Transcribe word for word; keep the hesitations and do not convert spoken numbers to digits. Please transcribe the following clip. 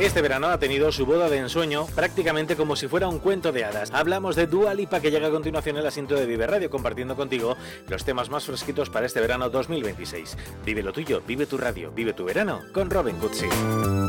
Este verano ha tenido su boda de ensueño prácticamente como si fuera un cuento de hadas. Hablamos de Dua Lipa, que llega a continuación el asiento de Vive Radio, compartiendo contigo los temas más fresquitos para este verano dos mil veintiséis. Vive lo tuyo, vive tu radio, vive tu verano con Robin Cutsi.